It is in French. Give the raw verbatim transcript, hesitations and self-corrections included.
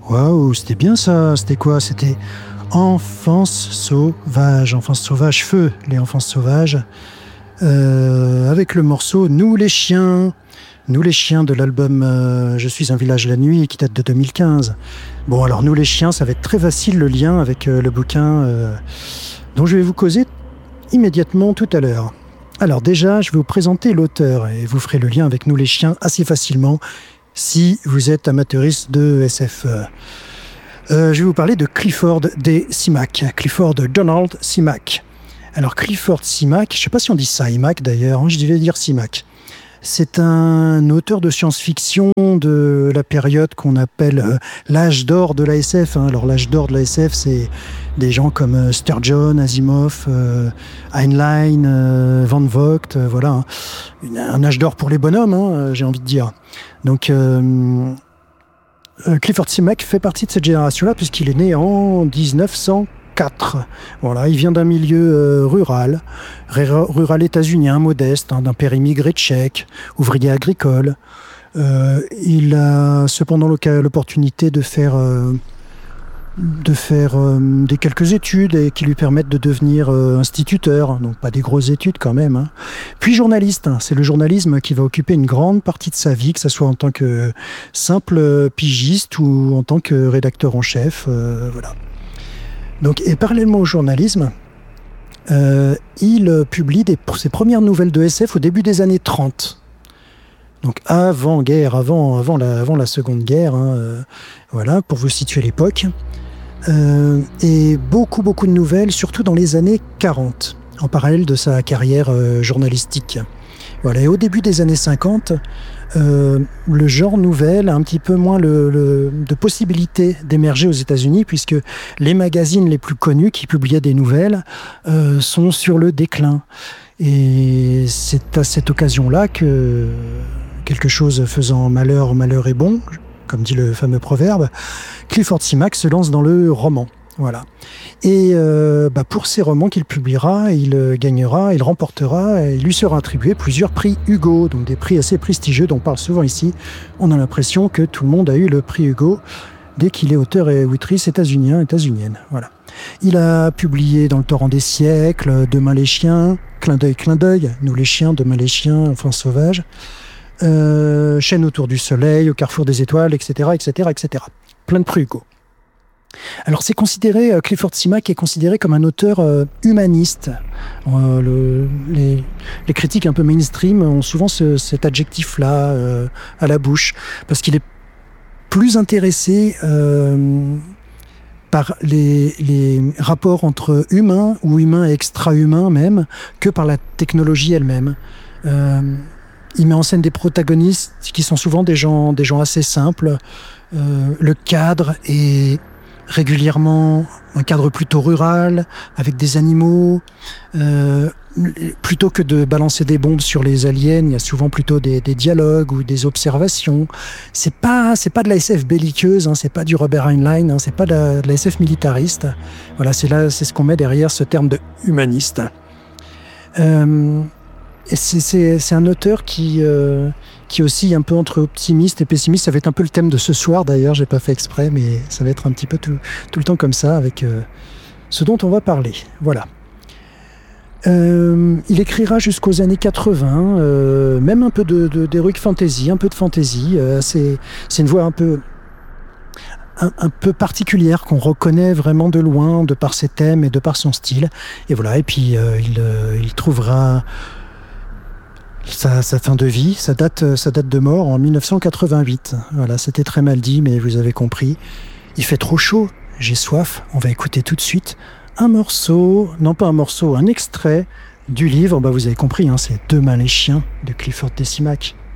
Waouh, c'était bien ça. C'était quoi? C'était Enfance sauvage. Enfance sauvage, feu, les enfances sauvages. Euh, avec le morceau Nous les chiens. Nous les chiens de l'album euh, Je suis un village la nuit qui date de deux mille quinze. Bon, alors Nous les chiens, ça va être très facile le lien avec euh, le bouquin euh, dont je vais vous causer immédiatement tout à l'heure. Alors déjà, je vais vous présenter l'auteur et vous ferez le lien avec Nous les chiens assez facilement si vous êtes amateuriste de S F. Euh, je vais vous parler de Clifford D. Simak. Clifford Donald Simak. Alors Clifford Simak, je ne sais pas si on dit Simak d'ailleurs, hein, je devais dire Simak. C'est un auteur de science-fiction de la période qu'on appelle euh, l'âge d'or de la S F. Hein. Alors l'âge d'or de la S F, c'est des gens comme euh, Sturgeon, Asimov, euh, Heinlein, euh, Van Vogt, euh, voilà. Hein. Une, un âge d'or pour les bonhommes, hein, j'ai envie de dire. Donc euh, euh, Clifford Simak fait partie de cette génération-là puisqu'il est né en dix-neuf cent quatre. Voilà, il vient d'un milieu euh, rural, rural états-unien, modeste, hein, d'un père immigré tchèque, ouvrier agricole. Euh, il a cependant l'opportunité de faire, euh, de faire euh, des quelques études et qui lui permettent de devenir euh, instituteur, donc pas des grosses études quand même. Hein. Puis journaliste, hein, c'est le journalisme qui va occuper une grande partie de sa vie, que ce soit en tant que simple pigiste ou en tant que rédacteur en chef. Euh, voilà. Donc, et parallèlement au journalisme, euh, il publie des, ses premières nouvelles de S F au début des années trente. Donc avant-guerre, avant, avant, la, avant la Seconde Guerre, hein, euh, voilà, pour vous situer l'époque. Euh, et beaucoup, beaucoup de nouvelles, surtout dans les années quarante, en parallèle de sa carrière euh, journalistique. Voilà, et au début des années cinquante, euh, le genre nouvelle a un petit peu moins le, le, de possibilités d'émerger aux États-Unis, puisque les magazines les plus connus qui publiaient des nouvelles euh, sont sur le déclin. Et c'est à cette occasion-là que quelque chose faisant malheur, malheur est bon, comme dit le fameux proverbe, Clifford Simak se lance dans le roman. Voilà. Et euh, bah pour ces romans qu'il publiera, il euh, gagnera, il remportera, et il lui sera attribué plusieurs prix Hugo, donc des prix assez prestigieux dont on parle souvent ici. On a l'impression que tout le monde a eu le prix Hugo dès qu'il est auteur et autrice états-unien, états-unienne. Voilà. Il a publié dans le torrent des siècles, Demain les chiens, Clin d'œil, clin d'œil, Nous les chiens, Demain les chiens, Enfants sauvages, euh, Chaîne autour du soleil, Au carrefour des étoiles, et cetera, et cetera, et cetera. Plein de prix Hugo. Alors c'est considéré, euh, Clifford Simak est considéré comme un auteur euh, humaniste. Euh, le, les, les critiques un peu mainstream ont souvent ce, cet adjectif-là euh, à la bouche, parce qu'il est plus intéressé euh, par les, les rapports entre humains, ou humains et extra-humains même, que par la technologie elle-même. Euh, il met en scène des protagonistes qui sont souvent des gens, des gens assez simples. Euh, le cadre est régulièrement un cadre plutôt rural, avec des animaux. Euh, plutôt que de balancer des bombes sur les aliens, il y a souvent plutôt des, des dialogues ou des observations. C'est pas, c'est pas de la S F belliqueuse, hein, c'est pas du Robert Heinlein, hein, c'est pas de la, de la S F militariste. Voilà, c'est là, c'est ce qu'on met derrière ce terme de humaniste. Euh, et c'est, c'est, c'est un auteur qui, euh, qui oscille un peu entre optimiste et pessimiste. Ça va être un peu le thème de ce soir d'ailleurs, j'ai pas fait exprès, mais ça va être un petit peu tout, tout le temps comme ça avec euh, ce dont on va parler. Voilà. Euh, il écrira jusqu'aux années quatre-vingts, euh, même un peu de, de, d'heroic fantasy, un peu de fantasy. Euh, c'est, c'est une voix un peu, un, un peu particulière qu'on reconnaît vraiment de loin, de par ses thèmes et de par son style. Et voilà. Et puis euh, il, euh, il trouvera Sa, sa fin de vie, sa date, sa date de mort en dix-neuf cent quatre-vingt-huit. Voilà, c'était très mal dit, mais vous avez compris. Il fait trop chaud, j'ai soif. On va écouter tout de suite un morceau, non pas un morceau, un extrait du livre. Bah vous avez compris, hein, c'est Demain les chiens de Clifford D. Simak.